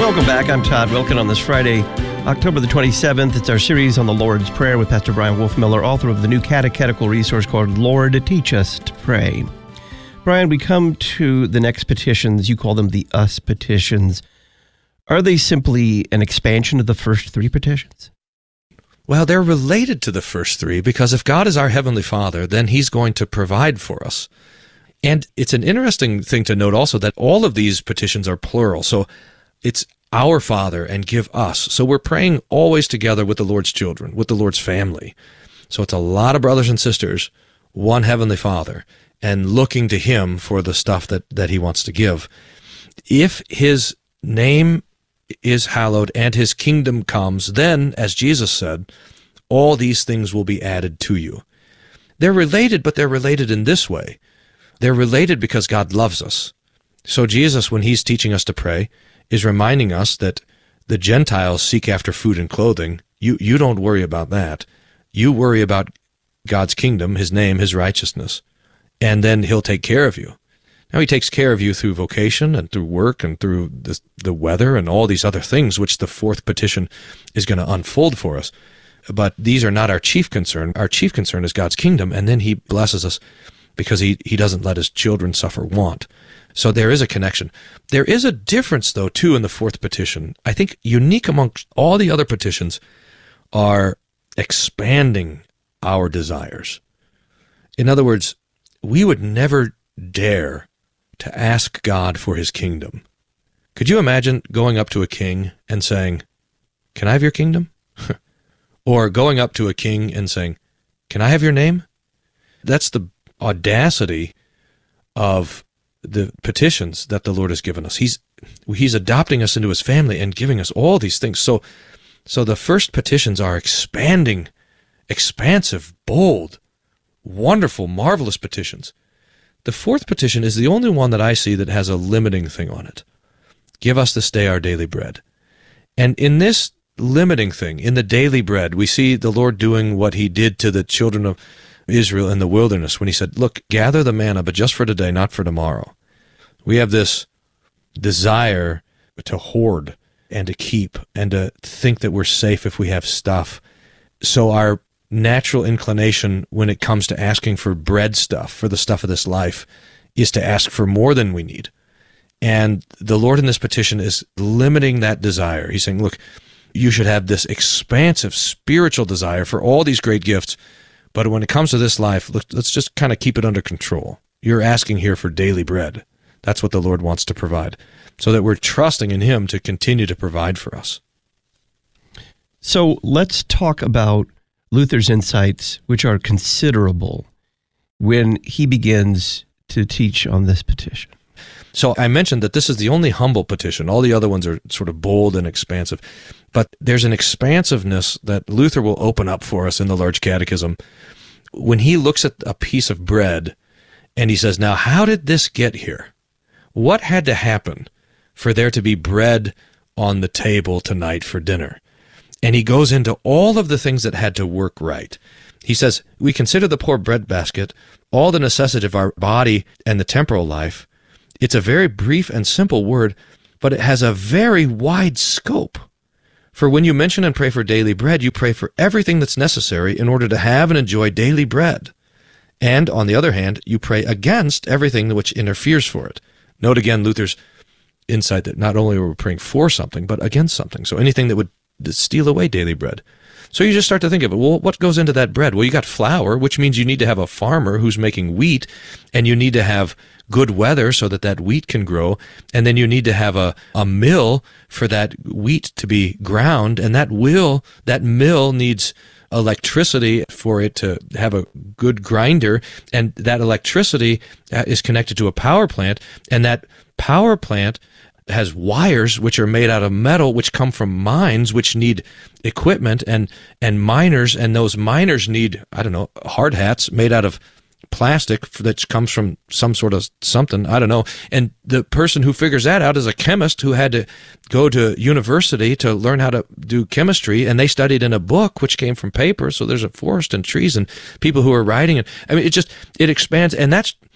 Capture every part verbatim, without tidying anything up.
Welcome back. I'm Todd Wilken on this Friday, October the twenty-seventh. It's our series on the Lord's Prayer with Pastor Brian Wolfmiller, author of the new catechetical resource called Lord, Teach Us to Pray. Brian, we come to the next petitions. You call them the us petitions. Are they simply an expansion of the first three petitions? Well, they're related to the first three because if God is our Heavenly Father, then He's going to provide for us. And it's an interesting thing to note also that all of these petitions are plural. So it's our Father and give us. So we're praying always together with the Lord's children, with the Lord's family. So it's a lot of brothers and sisters, one Heavenly Father, and looking to Him for the stuff that, that He wants to give. If His name is hallowed and His kingdom comes, then, as Jesus said, all these things will be added to you. They're related, but they're related in this way. They're related because God loves us. So Jesus, when He's teaching us to pray, is reminding us that the Gentiles seek after food and clothing. You, you don't worry about that. You worry about God's kingdom, His name, His righteousness, and then He'll take care of you. Now, He takes care of you through vocation and through work and through the, the weather and all these other things, which the fourth petition is going to unfold for us. But these are not our chief concern. Our chief concern is God's kingdom, and then He blesses us because he, he doesn't let His children suffer want. So there is a connection. There is a difference, though, too, in the fourth petition. I think unique amongst all the other petitions are expanding our desires. In other words, we would never dare to ask God for His kingdom. Could you imagine going up to a king and saying, "Can I have your kingdom?" Or going up to a king and saying, "Can I have your name?" That's the audacity of the petitions that the Lord has given us. He's He's adopting us into His family and giving us all these things. So, so the first petitions are expanding, expansive, bold, wonderful, marvelous petitions. The fourth petition is the only one that I see that has a limiting thing on it. Give us this day our daily bread. And in this limiting thing, in the daily bread, we see the Lord doing what He did to the children of Israel in the wilderness when He said, "Look, gather the manna, but just for today, not for tomorrow." We have this desire to hoard and to keep and to think that we're safe if we have stuff. So our natural inclination when it comes to asking for bread stuff, for the stuff of this life, is to ask for more than we need. And the Lord in this petition is limiting that desire. He's saying, look, you should have this expansive spiritual desire for all these great gifts, but when it comes to this life, let's just kind of keep it under control. You're asking here for daily bread. That's what the Lord wants to provide, so that we're trusting in Him to continue to provide for us. So let's talk about Luther's insights, which are considerable, when he begins to teach on this petition. So I mentioned that this is the only humble petition. All the other ones are sort of bold and expansive. But there's an expansiveness that Luther will open up for us in the Large Catechism when he looks at a piece of bread and he says, now, how did this get here? What had to happen for there to be bread on the table tonight for dinner? And he goes into all of the things that had to work right. He says, we consider the poor breadbasket, all the necessity of our body and the temporal life. It's a very brief and simple word, but it has a very wide scope. For when you mention and pray for daily bread, you pray for everything that's necessary in order to have and enjoy daily bread. And, on the other hand, you pray against everything which interferes for it. Note again Luther's insight that not only are we praying for something, but against something. So anything that would steal away daily bread. So you just start to think of it. Well, what goes into that bread? Well, you got flour, which means you need to have a farmer who's making wheat, and you need to have good weather so that that wheat can grow, and then you need to have a, a mill for that wheat to be ground, and that will that mill needs electricity for it to have a good grinder, and that electricity is connected to a power plant, and that power plant has wires which are made out of metal, which come from mines, which need equipment and and miners, and those miners need, I don't know, hard hats made out of plastic that comes from some sort of something, I don't know. And the person who figures that out is a chemist who had to go to university to learn how to do chemistry, and they studied in a book which came from paper, so there's a forest and trees and people who are writing it. I mean, it just, it expands, and that's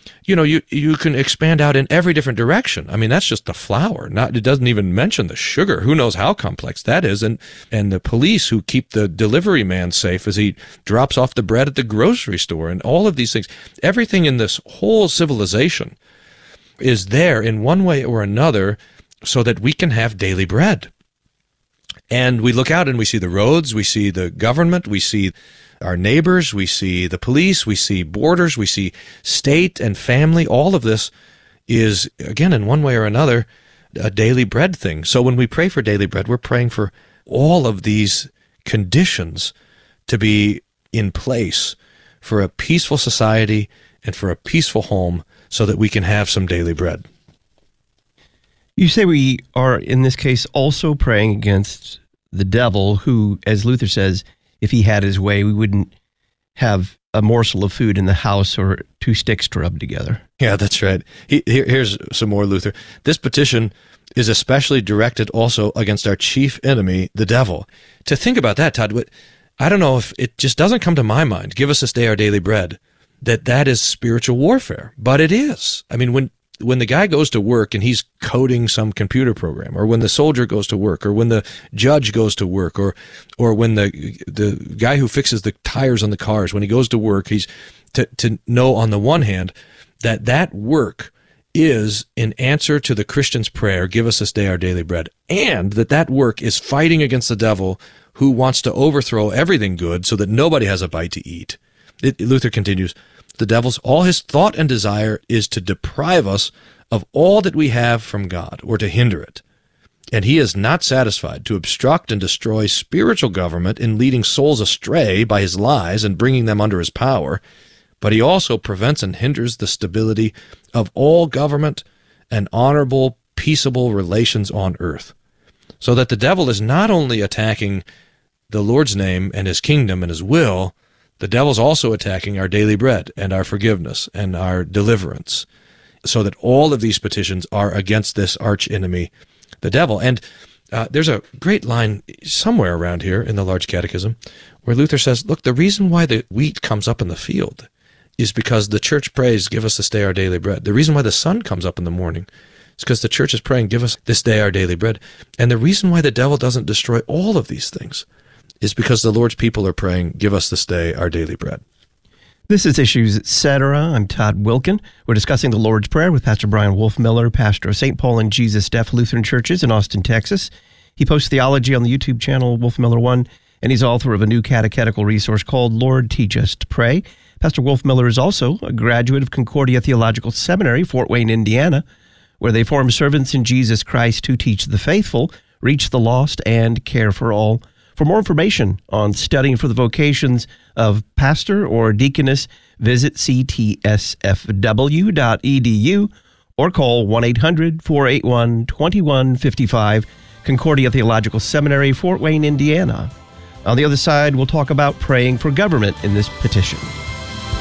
you know, you, you can expand out in every different direction. I mean, that's just the flour. Not, it doesn't even mention the sugar. Who knows how complex that is? And, and the police who keep the delivery man safe as he drops off the bread at the grocery store, and all of these things. Everything in this whole civilization is there in one way or another so that we can have daily bread. And we look out and we see the roads, we see the government, we see our neighbors, we see the police, we see borders, we see state and family. All of this is, again, in one way or another, a daily bread thing. So when we pray for daily bread, we're praying for all of these conditions to be in place for a peaceful society and for a peaceful home so that we can have some daily bread. You say we are, in this case, also praying against the devil, who, as Luther says, if he had his way, we wouldn't have a morsel of food in the house or two sticks to rub together. Yeah, that's right. He, here, here's some more, Luther. This petition is especially directed also against our chief enemy, the devil. To think about that, Todd, I don't know if it just doesn't come to my mind, give us this day our daily bread, that that is spiritual warfare. But it is. I mean, when when the guy goes to work and he's coding some computer program, or when the soldier goes to work, or when the judge goes to work, or or when the the guy who fixes the tires on the cars, when he goes to work, he's to, to know on the one hand that that work is in answer to the Christian's prayer, give us this day our daily bread, and that that work is fighting against the devil who wants to overthrow everything good so that nobody has a bite to eat. It, Luther continues, the devil's, all his thought and desire is to deprive us of all that we have from God, or to hinder it. And he is not satisfied to obstruct and destroy spiritual government in leading souls astray by his lies and bringing them under his power, but he also prevents and hinders the stability of all government and honorable, peaceable relations on earth. So that the devil is not only attacking the Lord's name and his kingdom and his will, the devil's also attacking our daily bread and our forgiveness and our deliverance, so that all of these petitions are against this arch enemy, the devil. And uh, there's a great line somewhere around here in the Large Catechism where Luther says, look, the reason why the wheat comes up in the field is because the church prays, give us this day our daily bread. The reason why the sun comes up in the morning is because the church is praying, give us this day our daily bread. And the reason why the devil doesn't destroy all of these things is because the Lord's people are praying, give us this day our daily bread. This is Issues Etc. I'm Todd Wilkin. We're discussing the Lord's Prayer with Pastor Brian Wolfmueller, pastor of Saint Paul and Jesus Deaf Lutheran Churches in Austin, Texas. He posts theology on the YouTube channel Wolfmueller one, and he's author of a new catechetical resource called Lord Teach Us to Pray. Pastor Wolfmueller is also a graduate of Concordia Theological Seminary, Fort Wayne, Indiana, where they form servants in Jesus Christ who teach the faithful, reach the lost, and care for all. For more information on studying for the vocations of pastor or deaconess, visit c t s f w dot e d u or call one eight hundred, four eight one, two one five five, Concordia Theological Seminary, Fort Wayne, Indiana. On the other side, we'll talk about praying for government in this petition.